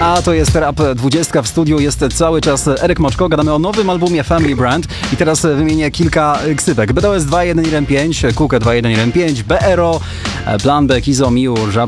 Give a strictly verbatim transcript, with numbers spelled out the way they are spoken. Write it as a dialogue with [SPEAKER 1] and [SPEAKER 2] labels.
[SPEAKER 1] A to jest Rap dwadzieścia, w studiu jest cały czas Eryk Moczko, gadamy o nowym albumie Family Brand i teraz wymienię kilka ksywek. B D O S dwa jeden jeden pięć, Kukę dwa jeden jeden pięć, B R O, Plan B, Kizo, Miu, Żab